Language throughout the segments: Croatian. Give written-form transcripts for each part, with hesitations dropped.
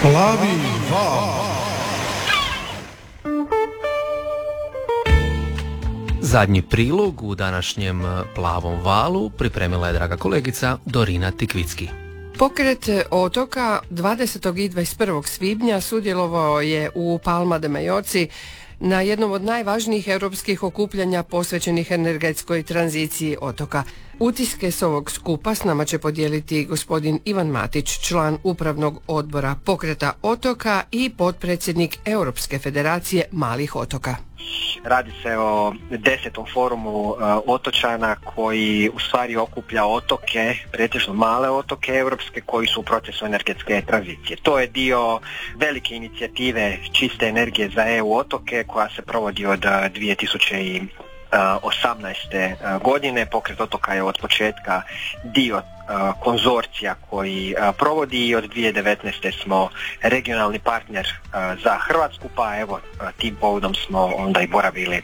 Plavi val. Zadnji prilog u današnjem Plavom valu pripremila je draga kolegica Dorina Tikvicki. Pokret otoka 20. i 21. svibnja sudjelovao je u Palma de Mallorci na jednom od najvažnijih europskih okupljanja posvećenih energetskoj tranziciji otoka. Utiske s ovog skupa s nama će podijeliti gospodin Ivan Matić, član upravnog odbora Pokreta otoka i potpredsjednik Europske federacije malih otoka. Radi se o 10. forumu otočana koji u stvari okuplja otoke, pretežno male otoke europske koji su u procesu energetske tranzicije. To je dio velike inicijative čiste energije za EU otoke koja se provodi od 2018. godine. Pokret otoka je od početka dio konzorcija koji provodi i od 2019. smo regionalni partner za Hrvatsku, pa evo tim povodom smo onda i boravili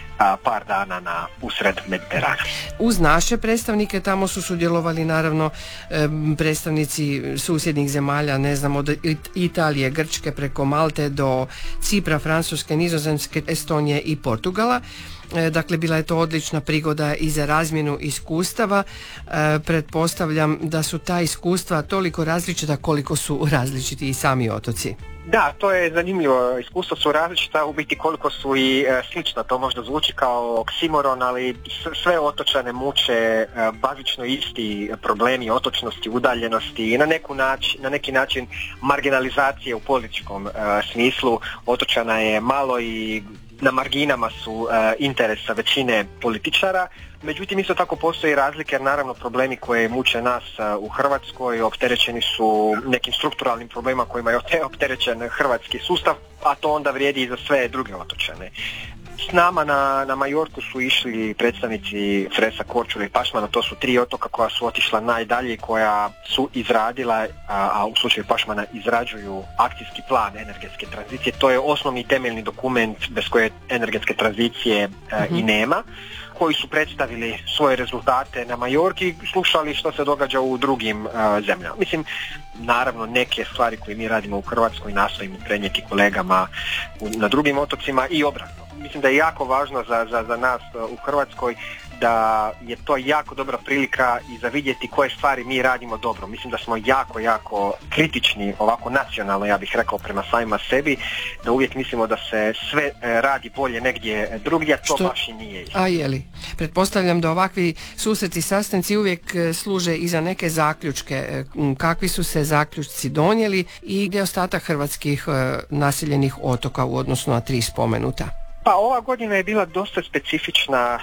par dana usred Mediterana. Uz naše predstavnike tamo su sudjelovali naravno predstavnici susjednih zemalja, ne znam, od Italije, Grčke preko Malte do Cipra, Francuske, Nizozemske, Estonije i Portugala. Dakle, bila je to odlična prigoda i za razmjenu iskustava. Pretpostavljam da su ta iskustva toliko različita koliko su različiti i sami otoci. Da, to je zanimljivo. Iskustva su različita, u biti koliko su i slična. To možda zvuči kao oksimoron, ali sve otočane muče bazično isti problemi otočnosti, udaljenosti i na neki način marginalizacije u političkom smislu. Otočana je malo i na marginama su interesa većine političara. Međutim, isto tako postoji razlike jer naravno problemi koje muče nas u Hrvatskoj opterećeni su nekim strukturalnim problemima kojima je opterećen hrvatski sustav, a to onda vrijedi i za sve druge otočane. S nama na Majorku su išli predstavnici Cresa, Korčule i Pašmana, to su 3 otoka koja su otišla najdalje i koja su izradila, a u slučaju Pašmana izrađuju akcijski plan energetske tranzicije. To je osnovni temeljni dokument bez koje energetske tranzicije i nema, koji su predstavili svoje rezultate na Majorki i slušali što se događa u drugim zemljama. Mislim, naravno neke stvari koje mi radimo u Hrvatskoj nastojimo prenijeti kolegama na drugim otocima i obratno. Mislim da je jako važno za nas u Hrvatskoj da je to jako dobra prilika i za vidjeti koje stvari mi radimo dobro. Mislim da smo jako kritični, ovako nacionalno ja bih rekao prema samima sebi, da uvijek mislimo da se sve radi bolje negdje drugdje, a to baš i nije isto. A je li? Pretpostavljam da ovakvi susreti, sastanci uvijek služe i za neke zaključke. Kakvi su se zaključci donijeli i gdje je ostatak hrvatskih naseljenih otoka u odnosu na 3 spomenuta? Pa ova godina je bila dosta specifična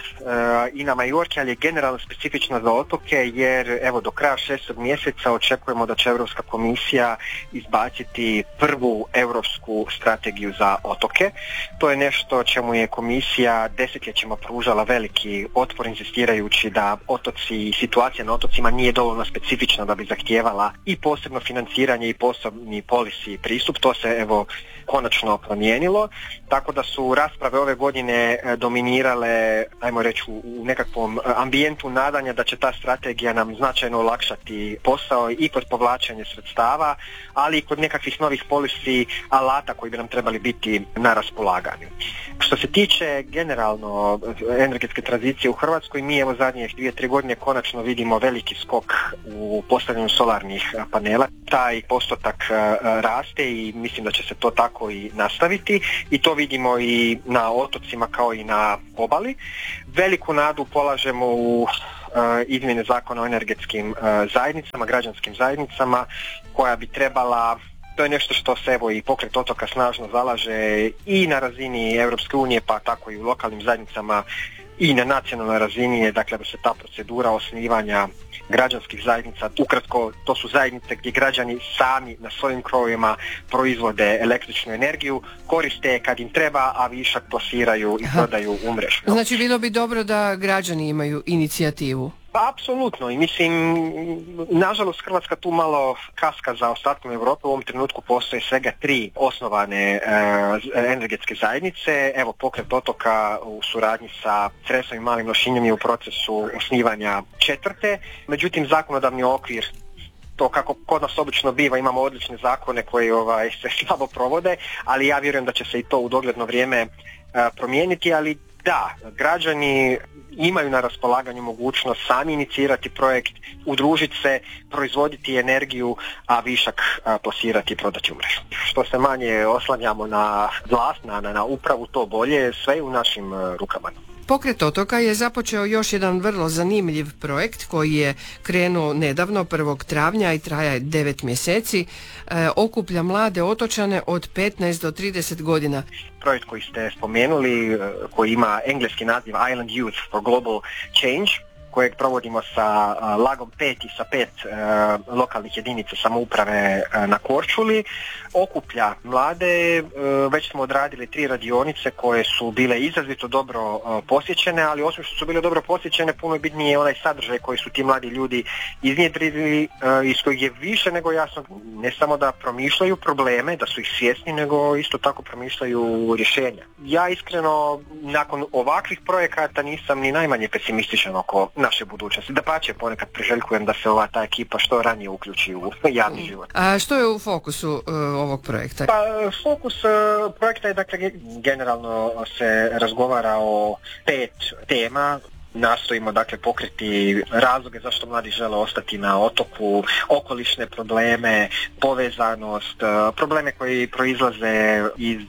i na Majorki, ali je generalno specifična za otoke jer evo do kraja 6. mjeseca očekujemo da će Europska komisija izbaciti prvu europsku strategiju za otoke. To je nešto čemu je komisija desetljećima pružala veliki otpor inzistirajući da otoci i situacija na otocima nije dovoljno specifična da bi zahtijevala i posebno financiranje i posebni policy pristup. To se evo konačno promijenilo, tako da su rasprave ove godine dominirale, ajmo reći, u nekakvom ambijentu nadanja da će ta strategija nam značajno olakšati posao i kod povlačenja sredstava, ali i kod nekakvih novih policy alata koji bi nam trebali biti na raspolaganju. Što se tiče generalno energetske tranzicije u Hrvatskoj, mi evo zadnjih 2-3 godine konačno vidimo veliki skok u postavljanju solarnih panela. Taj postotak raste i mislim da će se to tako i nastaviti i to vidimo i na otocima kao i na obali. Veliku nadu polažemo u izmjene zakona o energetskim zajednicama, građanskim zajednicama, koja bi trebala, to je nešto što se evo i Pokret otoka snažno zalaže i na razini Europske unije, pa tako i u lokalnim zajednicama i na nacionalnoj razini, dakle da se ta procedura osnivanja građanskih zajednica, ukratko to su zajednice gdje građani sami na svojim krovovima proizvode električnu energiju, koriste kad im treba, a višak plasiraju i prodaju u mrežu. Znači bilo bi dobro da građani imaju inicijativu. Pa apsolutno i mislim, nažalost Hrvatska tu malo kaska za ostatkom Europe. U ovom trenutku postoje svega 3 osnovane energetske zajednice. Evo Pokret otoka u suradnji sa Cresom i Malim Lošinjem je u procesu osnivanja 4. Međutim, zakonodavni okvir to kako kod nas obično biva, imamo odlične zakone koji se slabo provode, ali ja vjerujem da će se i to u dogledno vrijeme promijeniti, ali da, građani imaju na raspolaganju mogućnost sami inicirati projekt, udružiti se, proizvoditi energiju, a višak plasirati i prodati u mrežu. Što se manje oslanjamo na vlast, na upravu, to bolje, sve je u našim rukama. Pokret otoka je započeo još jedan vrlo zanimljiv projekt koji je krenuo nedavno 1. travnja i traje 9 mjeseci. Okuplja mlade otočane od 15 do 30 godina. Projekt koji ste spomenuli, koji ima engleski naziv Island Youth for Global Change, kojeg provodimo sa Lagom 5 i sa 5 lokalnih jedinica samouprave na Korčuli, okuplja mlade. Već smo odradili 3 radionice koje su bile izrazito dobro posjećene, ali osim što su bile dobro posjećene, puno je bitnije onaj sadržaj koji su ti mladi ljudi iznjedrili, iz kojeg je više nego jasno ne samo da promišljaju probleme, da su ih svjesni, nego isto tako promišljaju rješenja. Ja iskreno nakon ovakvih projekata nisam ni najmanje pesimističan oko naše budućnosti. Dapače, ponekad priželjkujem da se ta ekipa što ranije uključi u javni život. A što je u fokusu ovog projekta? Pa, fokus projekta je, dakle, generalno se razgovara o 5 tema. Nastojimo, dakle, pokriti razloge zašto mladi žele ostati na otoku, okolišne probleme, povezanost, probleme koji proizlaze iz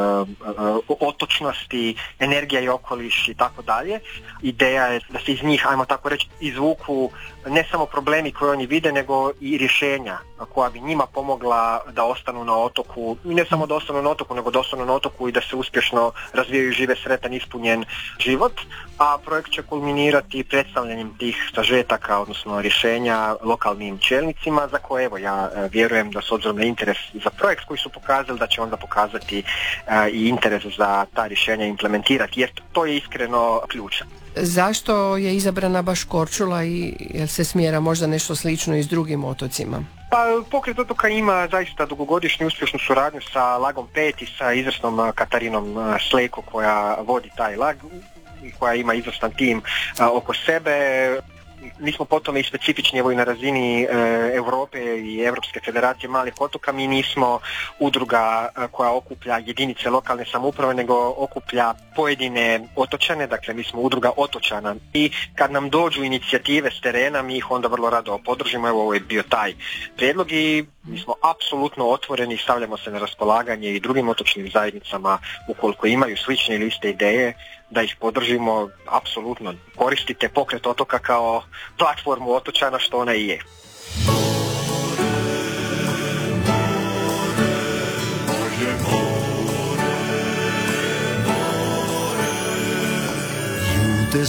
otočnosti, energija i okoliš i tako dalje. Ideja je da se iz njih, ajmo tako reći, izvuku ne samo problemi koje oni vide, nego i rješenja koja bi njima pomogla da ostanu na otoku, i ne samo da ostanu na otoku, nego da ostanu na otoku i da se uspješno razvijaju i žive sretan, ispunjen život, a projekt će kulminirati predstavljanjem tih sažetaka, odnosno rješenja lokalnim čelnicima, za koje, evo, ja vjerujem da s obzirom na interes za projekt koji su pokazali, da će onda pokazati i interes za ta rješenja implementirati, jer to je iskreno ključno. Zašto je izabrana baš Korčula i jel se smjera možda nešto slično i s drugim otocima? Pa, pokret otoka ima zaista dugogodišnju uspješnu suradnju sa Lagom 5 i sa izvrsnom Katarinom Slejko koja vodi taj lag i koja ima izvrstan tim oko sebe. Mi smo potom i specifični, evo, i na razini Europe i Europske federacije malih otoka. Mi nismo udruga koja okuplja jedinice lokalne samouprave, nego okuplja pojedine otočane, dakle mi smo udruga otočana. I kad nam dođu inicijative s terena, mi ih onda vrlo rado podržimo. Evo, ovo je bio taj prijedlog i mi smo apsolutno otvoreni i stavljamo se na raspolaganje i drugim otočnim zajednicama ukoliko imaju slične ili iste ideje, da ih podržimo. Apsolutno koristite pokret otoka kao platformu otočana, što ona i je.